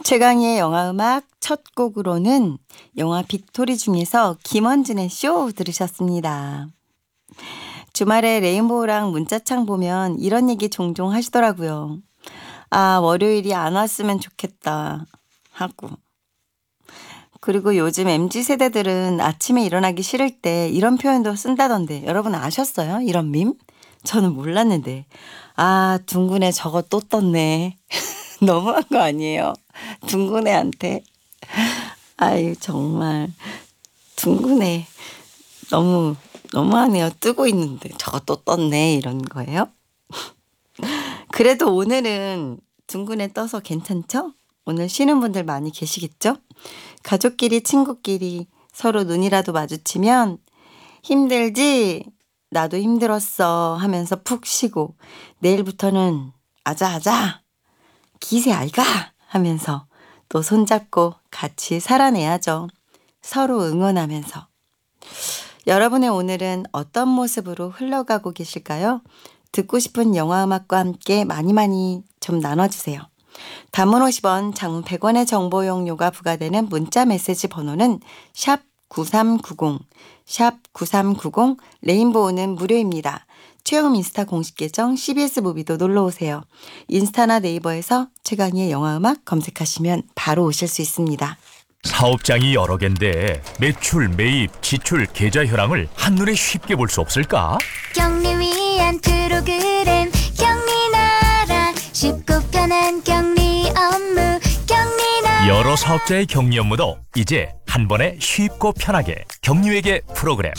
최강희의 영화음악 첫 곡으로는 영화 빅토리 중에서 김원준의 쇼 들으셨습니다. 주말에 레인보우랑 문자창 보면 이런 얘기 종종 하시더라고요. 아, 월요일이 안 왔으면 좋겠다 하고. 그리고 요즘 MZ세대들은 아침에 일어나기 싫을 때 이런 표현도 쓴다던데 여러분 아셨어요? 이런 밈? 저는 몰랐는데. 아, 둥근에 저거 또 떴네. 너무한 거 아니에요? 둥근 애한테. 아유, 정말. 둥근 애. 너무하네요. 뜨고 있는데 저거 또 떴네. 이런 거예요. 그래도 오늘은 둥근 애 떠서 괜찮죠? 오늘 쉬는 분들 많이 계시겠죠? 가족끼리 친구끼리 서로 눈이라도 마주치면 힘들지? 나도 힘들었어 하면서 푹 쉬고 내일부터는 아자아자 기세 알가 하면서 또 손잡고 같이 살아내야죠. 서로 응원하면서. 여러분의 오늘은 어떤 모습으로 흘러가고 계실까요? 듣고 싶은 영화음악과 함께 많이 좀 나눠주세요. 단문 50원, 장문 100원의 정보 용료가 부과되는 문자 메시지 번호는 샵 9390, 샵 9390, 레인보우는 무료입니다. 최영음 인스타 공식 계정 CBS 무비도 놀러오세요. 인스타나 네이버에서 최강희의 영화음악 검색하시면 바로 오실 수 있습니다. 사업장이 여러 개인데 매출, 매입, 지출, 계좌 현황을 한눈에 쉽게 볼 수 없을까? 경리 위한 프로그램 경리나라 쉽고 편한 경리 업무 경리나라 여러 사업자의 격리 업무도 이제 한 번에 쉽고 편하게 경리회계 프로그램